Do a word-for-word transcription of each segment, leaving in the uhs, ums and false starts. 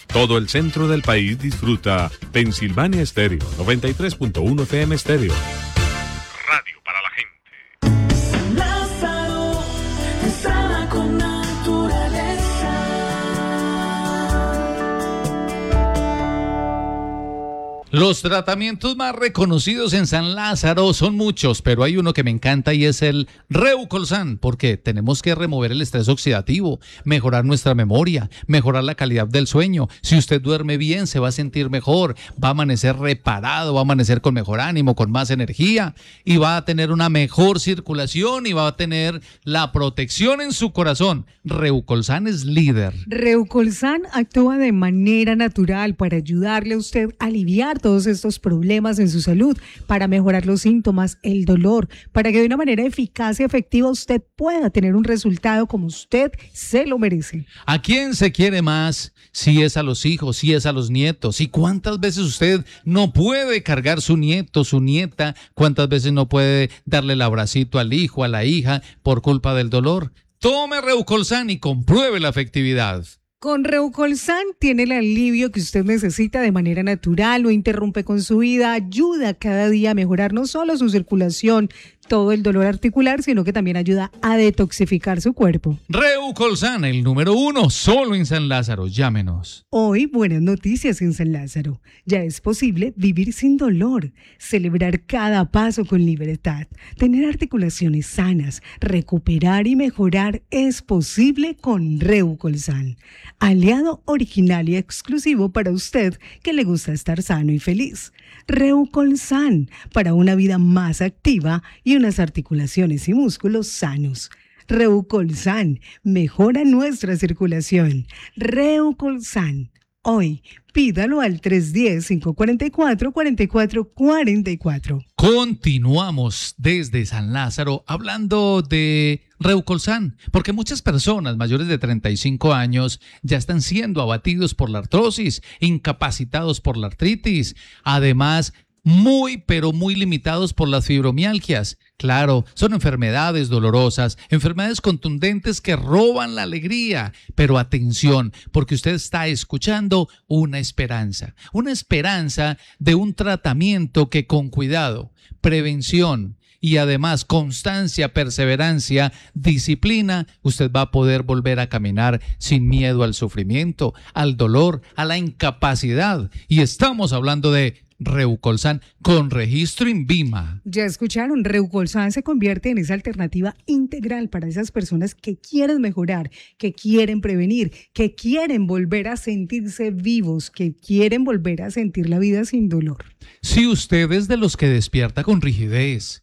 Todo el centro del país disfruta Pensilvania Estéreo, noventa y tres punto uno F M Estéreo. Radio para la gente. Lázaro, sana con naturaleza. Los tratamientos más reconocidos en San Lázaro son muchos, pero hay uno que me encanta y es el Reucolsan, porque tenemos que remover el estrés oxidativo, mejorar nuestra memoria, mejorar la calidad del sueño. Si usted duerme bien, se va a sentir mejor, va a amanecer reparado, va a amanecer con mejor ánimo, con más energía y va a tener una mejor circulación y va a tener la protección en su corazón. Reucolsan es líder. Reucolsan actúa de manera natural para ayudarle a usted a aliviar todos estos problemas en su salud, para mejorar los síntomas, el dolor, para que de una manera eficaz y efectiva usted pueda tener un resultado como usted se lo merece. ¿A quién se quiere más? Si es a los hijos, si es a los nietos. ¿Y cuántas veces usted no puede cargar su nieto, su nieta? ¿Cuántas veces no puede darle el abracito al hijo, a la hija por culpa del dolor? Tome Reucolsan y compruebe la efectividad. Con Reucolsan tiene el alivio que usted necesita de manera natural, no interrumpe con su vida, ayuda cada día a mejorar no solo su circulación, todo el dolor articular, sino que también ayuda a detoxificar su cuerpo. Reucolsan, el número uno, solo en San Lázaro. Llámenos. Hoy, buenas noticias en San Lázaro. Ya es posible vivir sin dolor, celebrar cada paso con libertad, tener articulaciones sanas, recuperar y mejorar es posible con Reucolsan. Aliado original y exclusivo para usted que le gusta estar sano y feliz. Reucolsan, para una vida más activa y unas articulaciones y músculos sanos. Reucolsan, mejora nuestra circulación. Reucolsan. Hoy, pídalo al tres uno cero, cinco cuatro cuatro, cuatro cuatro cuatro cuatro. Continuamos desde San Lázaro hablando de Reucolsan, porque muchas personas mayores de treinta y cinco años ya están siendo abatidos por la artrosis, incapacitados por la artritis, además muy pero muy limitados por las fibromialgias. Claro, son enfermedades dolorosas, enfermedades contundentes que roban la alegría, pero atención, porque usted está escuchando una esperanza, una esperanza de un tratamiento que con cuidado, prevención y además constancia, perseverancia, disciplina, usted va a poder volver a caminar sin miedo al sufrimiento, al dolor, a la incapacidad. Y estamos hablando de Reucolsan con registro INVIMA. Ya escucharon, Reucolsan se convierte en esa alternativa integral para esas personas que quieren mejorar, que quieren prevenir, que quieren volver a sentirse vivos, que quieren volver a sentir la vida sin dolor. Si usted es de los que despierta con rigidez,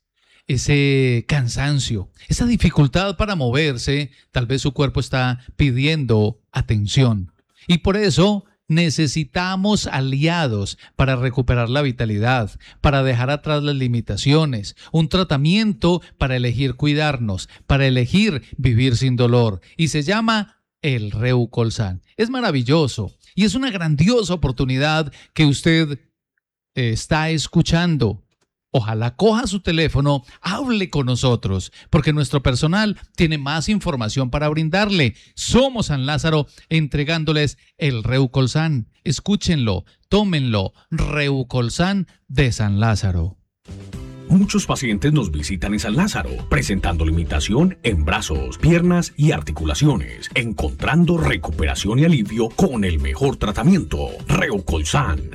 ese cansancio, esa dificultad para moverse, tal vez su cuerpo está pidiendo atención. Y por eso necesitamos aliados para recuperar la vitalidad, para dejar atrás las limitaciones, un tratamiento para elegir cuidarnos, para elegir vivir sin dolor. Y se llama el Reucolsan. Es maravilloso y es una grandiosa oportunidad que usted eh, está escuchando. Ojalá coja su teléfono, hable con nosotros, porque nuestro personal tiene más información para brindarle. Somos San Lázaro entregándoles el Reucolsan. Escúchenlo, tómenlo, Reucolsan de San Lázaro. Muchos pacientes nos visitan en San Lázaro, presentando limitación en brazos, piernas y articulaciones, encontrando recuperación y alivio con el mejor tratamiento, Reucolsan.